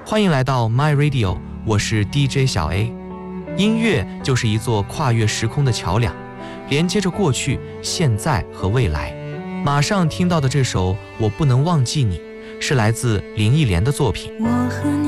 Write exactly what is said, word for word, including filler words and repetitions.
欢迎来到 My Radio， 我是 D J 小 A。 音乐就是一座跨越时空的桥梁，连接着过去、现在和未来。马上听到的这首《我不能忘记你》是来自林忆莲的作品。 我和你